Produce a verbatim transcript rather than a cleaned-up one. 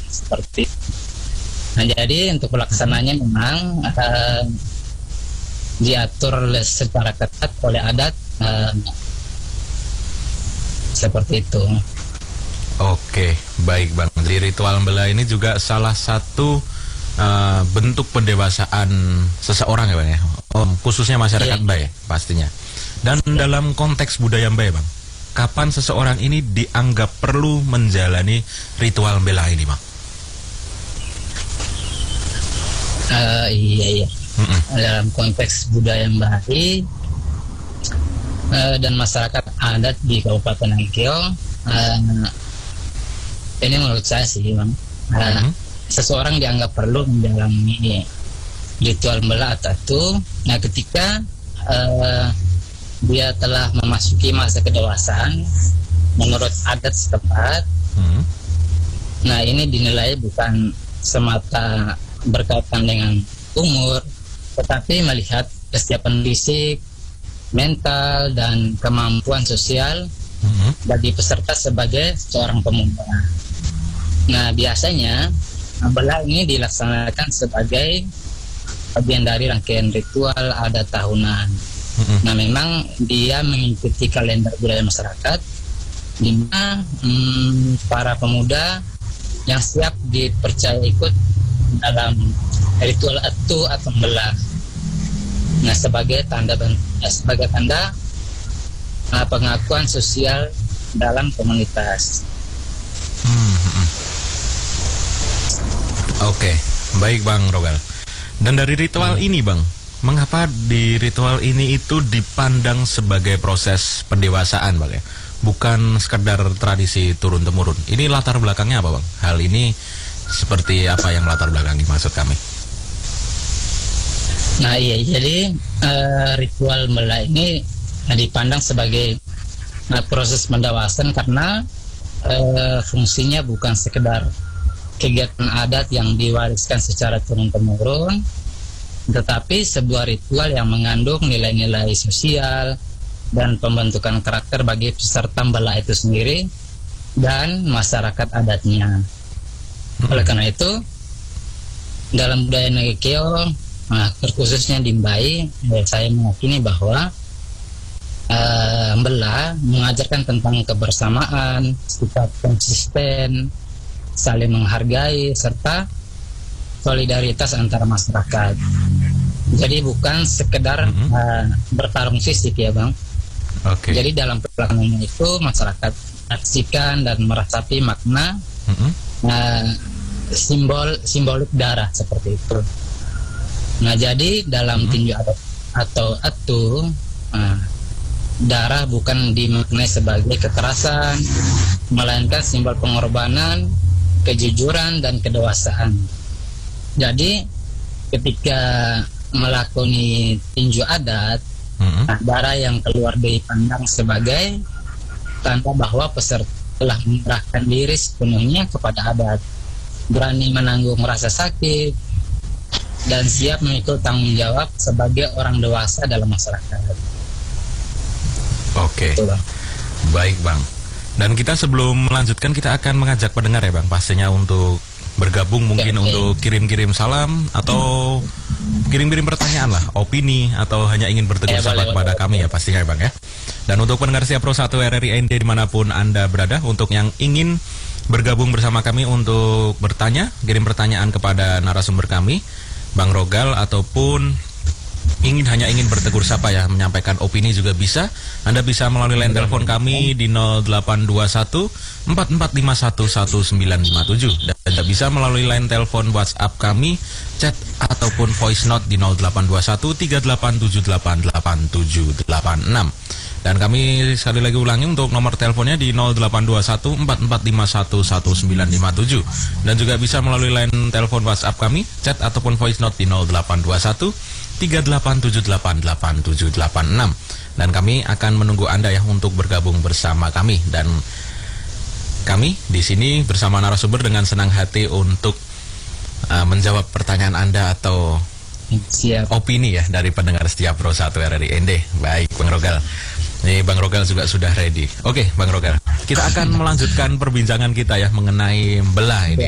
seperti itu. Nah, jadi untuk pelaksananya memang uh, diatur secara ketat oleh adat uh, seperti itu. Oke, baik Bang. Jadi ritual mbela ini juga salah satu uh, bentuk pendewasaan seseorang ya Bang ya, oh, khususnya masyarakat yeah. Mbae pastinya. Dan yeah. dalam konteks budaya Mbae Bang, kapan seseorang ini dianggap perlu menjalani ritual mbela ini Bang? Uh, iya iya. Mm-mm. Dalam konteks budaya Mbae uh, dan masyarakat adat di Kabupaten Nangkio, uh, ini menurut saya sih Bang, uh, mm-hmm. seseorang dianggap perlu menjalani ritual mbela atau nah ketika uh, dia telah memasuki masa kedewasaan menurut adat setempat. Mm-hmm. Nah ini dinilai bukan semata berkaitan dengan umur, tetapi melihat kesiapan fisik, mental, dan kemampuan sosial mm-hmm. bagi peserta sebagai seorang pemuda. Nah, biasanya mbela ini dilaksanakan sebagai bagian dari rangkaian ritual adat tahunan. Mm-hmm. Nah, memang dia mengikuti kalender budaya masyarakat, di mana hmm, para pemuda yang siap dipercaya ikut dalam ritual atu atau mbela. Nah, sebagai tanda eh, sebagai tanda uh, pengakuan sosial dalam komunitas. Hmm, hmm. Oke, okay. Baik Bang Rogal. Dan dari ritual hmm. ini Bang, mengapa di ritual ini itu dipandang sebagai proses pendewasaan Bang ya? Bukan sekedar tradisi turun temurun. Ini latar belakangnya apa Bang? Hal ini seperti apa yang latar belakangnya maksud kami? Nah iya, jadi uh, ritual mbela ini uh, dipandang sebagai uh, proses pendewasaan karena uh, fungsinya bukan sekedar kegiatan adat yang diwariskan secara turun-temurun, tetapi sebuah ritual yang mengandung nilai-nilai sosial dan pembentukan karakter bagi peserta mbela itu sendiri dan masyarakat adatnya. Oleh karena itu, dalam budaya Nangkio, nah, terkhususnya di Mbae, saya meyakini bahwa uh, mbela mengajarkan tentang kebersamaan, sikap konsisten, saling menghargai, serta solidaritas antar masyarakat. Jadi bukan sekedar mm-hmm. uh, bertarung fisik ya Bang. Okay. Jadi dalam pelaksanaan itu masyarakat saksikan dan merasapi makna mm-hmm. uh, simbol simbolik darah seperti itu. Nah jadi dalam hmm. tinju adat atau atu uh, darah bukan dimaknai sebagai kekerasan, melainkan simbol pengorbanan, kejujuran, dan kedewasaan. Jadi ketika melakoni tinju adat, hmm. nah, darah yang keluar dipandang sebagai tanda bahwa peserta telah menyerahkan diri sepenuhnya kepada adat, berani menanggung rasa sakit, dan siap mengikut tanggung jawab sebagai orang dewasa dalam masyarakat. Oke, Bang. Baik Bang. Dan kita sebelum melanjutkan, kita akan mengajak pendengar ya Bang, pastinya untuk bergabung mungkin okay. untuk kirim-kirim salam atau kirim-kirim pertanyaan lah, opini, atau hanya ingin bertegur sapa kepada boleh, kami boleh. Ya pastinya ya Bang ya. Dan untuk pendengar Setiap Pro satu R R I N D dimanapun Anda berada, untuk yang ingin bergabung bersama kami untuk bertanya, kirim pertanyaan kepada narasumber kami, Bang Rogal, ataupun ingin hanya ingin bertegur sapa ya, menyampaikan opini juga bisa. Anda bisa melalui line telepon kami di nol delapan dua satu empat empat lima satu satu sembilan lima tujuh, dan Anda bisa melalui line telepon WhatsApp kami, chat ataupun voice note di nol delapan dua satu tiga delapan tujuh delapan delapan tujuh delapan enam. Dan kami sekali lagi ulangi untuk nomor teleponnya di nol delapan dua satu empat empat lima satu satu sembilan lima tujuh, dan juga bisa melalui line telepon WhatsApp kami, chat ataupun voice note di nol delapan dua satu tiga delapan tujuh delapan delapan tujuh delapan enam. Dan kami akan menunggu Anda ya untuk bergabung bersama kami, dan kami di sini bersama narasumber dengan senang hati untuk uh, menjawab pertanyaan Anda atau Siap. opini ya dari pendengar Setiap Pro satu R R I N D. Baik Bang Rogal. Nih Bang Rogal juga sudah ready. Oke Bang Rogal, kita akan melanjutkan perbincangan kita ya mengenai mbela ini.